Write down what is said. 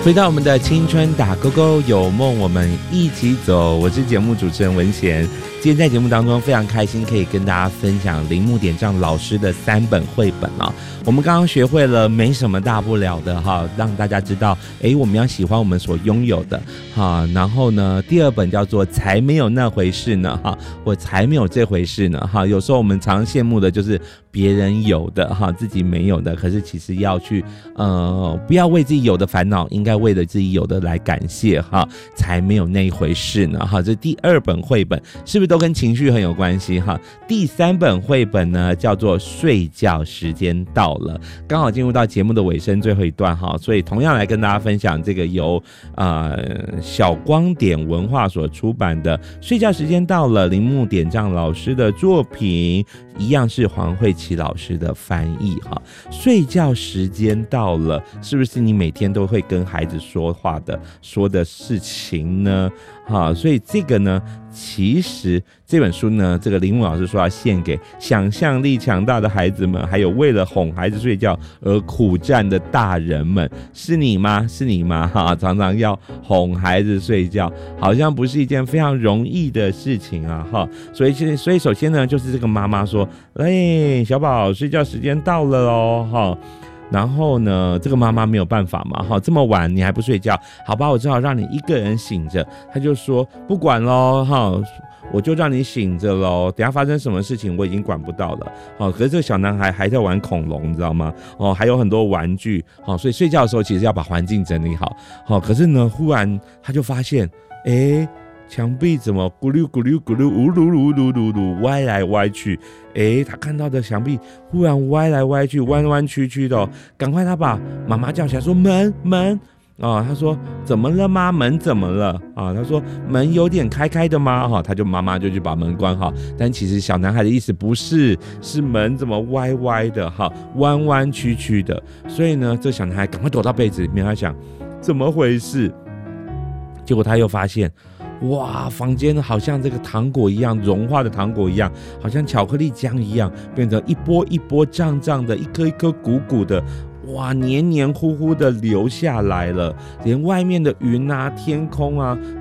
回到我们的青春打勾勾，有梦我们一起走，我是节目主持人文贤。今天在节目当中非常开心，可以跟大家分享铃木典丈老师的3本绘本啊。我们刚刚学会了没什么大不了的哈，让大家知道，我们要喜欢我们所拥有的哈。然后呢，第2本叫做才没有那回事呢哈，我才没有这回事呢哈。有时候我们常羡慕的就是别人有的哈，自己没有的，可是其实要去不要为自己有的烦恼，应该为了自己有的来感谢哈，才没有那一回事呢哈。这第2本绘本是不是都跟情绪很有关系哈？第3本绘本呢叫做睡觉时间到了，刚好进入到节目的尾声最后一段哈，所以同样来跟大家分享这个由小光点文化所出版的《睡觉时间到了》，铃木典丈老师的作品，一样是黄慧琪老师的翻译哈。睡觉时间到了，是不是你每天都会跟孩子说的事情呢？所以这个呢，其实这本书呢，这个铃木老师说要献给想象力强大的孩子们，还有为了哄孩子睡觉而苦战的大人们。是你吗？是你吗？常常要哄孩子睡觉，好像不是一件非常容易的事情啊。所以首先呢，就是这个妈妈说，小宝睡觉时间到了哦。然后呢，这个妈妈没有办法嘛，这么晚你还不睡觉，好吧，我只好让你一个人醒着。他就说不管咯，我就让你醒着咯，等一下发生什么事情我已经管不到了。可是这个小男孩还在玩恐龙，你知道吗？还有很多玩具，所以睡觉的时候其实要把环境整理好。可是呢，忽然他就发现，墙壁怎么咕噜咕噜咕噜呜噜噜噜噜噜歪来歪去？他看到的墙壁忽然歪来歪去，弯弯曲曲的赶快他把妈妈叫起来说门他说怎么了吗？门怎么了他说门有点开的吗？妈妈就去把门关好，但其实小男孩的意思不是，是门怎么歪歪的弯弯曲曲的。所以呢，这小男孩赶快躲到被子里面，他想怎么回事？结果他又发现，哇，房间好像这个糖果一样，融化的糖果一样，好像巧克力浆一样，变成一波一波胀胀的，一颗一颗鼓鼓的，哇，黏黏糊糊的流下来了，连外面的云啊、天空啊